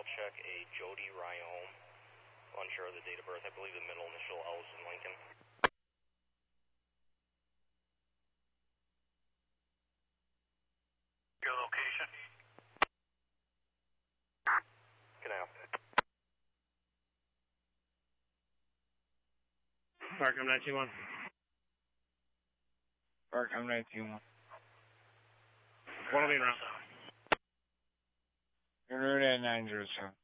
check a Jody Ryome. Unsure of the date of birth. I believe the middle initial L is in Lincoln. Your location? Canal. Parkham 921. Parkham 921. One will be in route. You're route at 907.